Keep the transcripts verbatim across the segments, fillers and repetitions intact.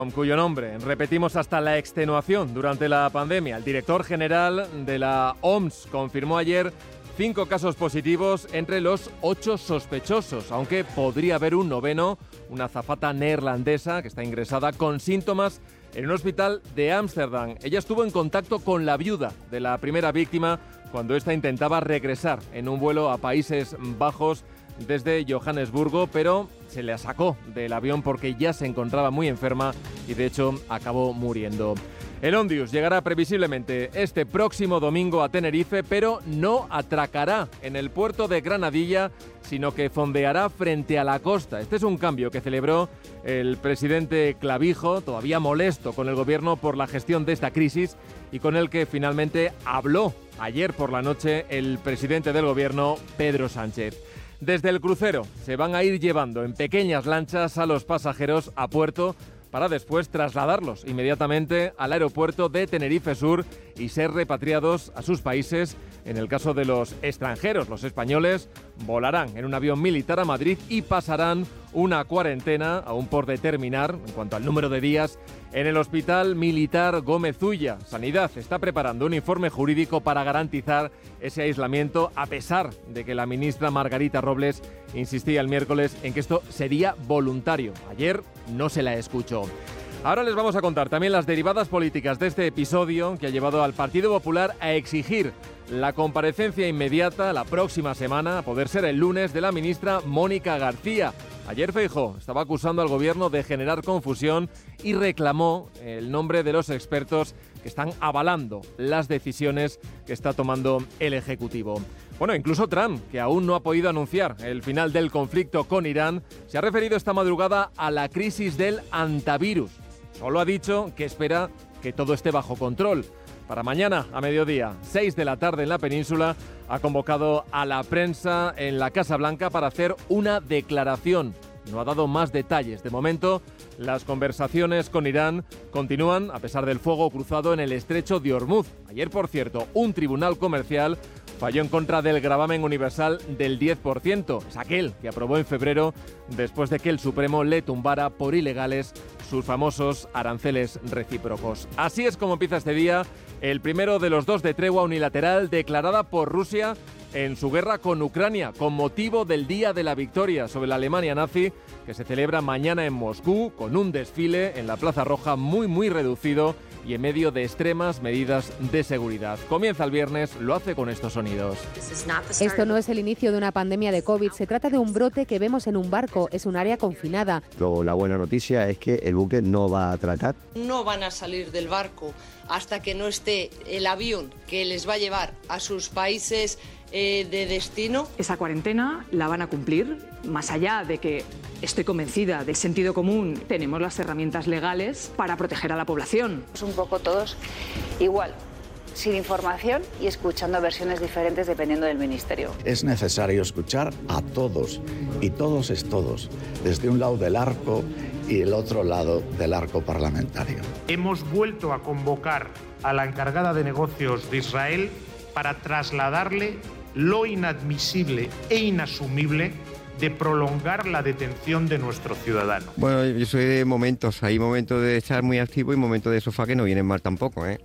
cuyo nombre repetimos hasta la extenuación durante la pandemia. El director general de la O M S confirmó ayer cinco casos positivos entre los ocho sospechosos, aunque podría haber un noveno, una azafata neerlandesa que está ingresada con síntomas en un hospital de Ámsterdam. Ella estuvo en contacto con la viuda de la primera víctima cuando ésta intentaba regresar en un vuelo a Países Bajos desde Johannesburgo, pero se le sacó del avión porque ya se encontraba muy enferma y de hecho acabó muriendo. El Ondius llegará previsiblemente este próximo domingo a Tenerife, pero no atracará en el puerto de Granadilla, sino que fondeará frente a la costa. Este es un cambio que celebró el presidente Clavijo, todavía molesto con el gobierno por la gestión de esta crisis y con el que finalmente habló ayer por la noche el presidente del gobierno, Pedro Sánchez. Desde el crucero se van a ir llevando en pequeñas lanchas a los pasajeros a puerto para después trasladarlos inmediatamente al aeropuerto de Tenerife Sur y ser repatriados a sus países. En el caso de los extranjeros, los españoles volarán en un avión militar a Madrid y pasarán una cuarentena, aún por determinar, en cuanto al número de días, en el Hospital Militar Gómez Ulla. Sanidad está preparando un informe jurídico para garantizar ese aislamiento, a pesar de que la ministra Margarita Robles insistía el miércoles en que esto sería voluntario. Ayer no se la escuchó. Ahora les vamos a contar también las derivadas políticas de este episodio que ha llevado al Partido Popular a exigir la comparecencia inmediata la próxima semana, a poder ser el lunes, de la ministra Mónica García. Ayer Feijóo estaba acusando al gobierno de generar confusión y reclamó el nombre de los expertos que están avalando las decisiones que está tomando el Ejecutivo. Bueno, incluso Trump, que aún no ha podido anunciar el final del conflicto con Irán, se ha referido esta madrugada a la crisis del antivirus. Solo ha dicho que espera que todo esté bajo control. Para mañana, a mediodía, seis de la tarde en la península, ha convocado a la prensa en la Casa Blanca para hacer una declaración. No ha dado más detalles. De momento, las conversaciones con Irán continúan a pesar del fuego cruzado en el estrecho de Hormuz. Ayer, por cierto, un tribunal comercial falló en contra del gravamen universal del diez por ciento. Es aquel que aprobó en febrero después de que el Supremo le tumbara por ilegales sus famosos aranceles recíprocos. Así es como empieza este día, el primero de los dos de tregua unilateral declarada por Rusia en su guerra con Ucrania, con motivo del Día de la Victoria sobre la Alemania nazi, que se celebra mañana en Moscú, con un desfile en la Plaza Roja muy muy reducido y en medio de extremas medidas de seguridad. Comienza el viernes, lo hace con estos sonidos. Esto no es el inicio de una pandemia de COVID, se trata de un brote que vemos en un barco, es un área confinada. Luego, la buena noticia es que el buque no va a atracar. No van a salir del barco hasta que no esté el avión que les va a llevar a sus países eh, de destino. Esa cuarentena la van a cumplir, más allá de que estoy convencida de sentido común, tenemos las herramientas legales para proteger a la población. Es un poco todos igual, sin información y escuchando versiones diferentes dependiendo del ministerio. Es necesario escuchar a todos, y todos es todos, desde un lado del arco y el otro lado del arco parlamentario. Hemos vuelto a convocar a la encargada de negocios de Israel para trasladarle lo inadmisible e inasumible de prolongar la detención de nuestro ciudadano. Bueno, yo soy de momentos, hay momentos de estar muy activo y momentos de sofá que no vienen mal tampoco, ¿eh?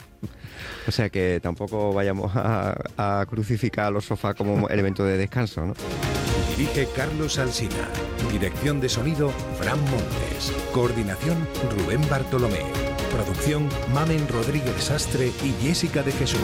O sea que tampoco vayamos a, a crucificar a los sofás como elemento de descanso, ¿no? Dirige Carlos Alsina. Dirección de sonido, Fran Montes. Coordinación, Rubén Bartolomé. Producción, Mamen Rodríguez Sastre y Jessica de Jesús.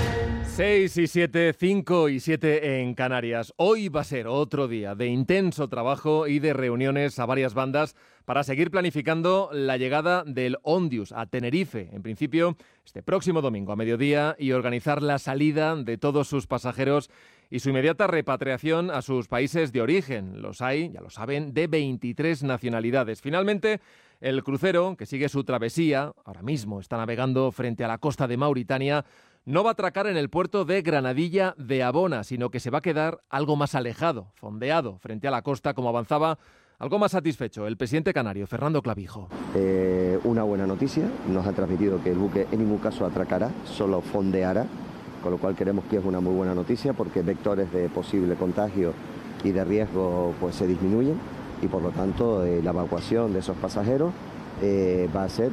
seis y siete, cinco y siete en Canarias. Hoy va a ser otro día de intenso trabajo y de reuniones a varias bandas para seguir planificando la llegada del Ondius a Tenerife, en principio este próximo domingo a mediodía, y organizar la salida de todos sus pasajeros y su inmediata repatriación a sus países de origen. Los hay, ya lo saben, de veintitrés nacionalidades. Finalmente, el crucero, que sigue su travesía, ahora mismo está navegando frente a la costa de Mauritania, no va a atracar en el puerto de Granadilla de Abona, sino que se va a quedar algo más alejado, fondeado, frente a la costa, como avanzaba, algo más satisfecho el presidente canario, Fernando Clavijo. Eh, una buena noticia, nos ha transmitido que el buque en ningún caso atracará, solo fondeará, con lo cual creemos que es una muy buena noticia porque vectores de posible contagio y de riesgo pues se disminuyen y por lo tanto eh, la evacuación de esos pasajeros eh, va a ser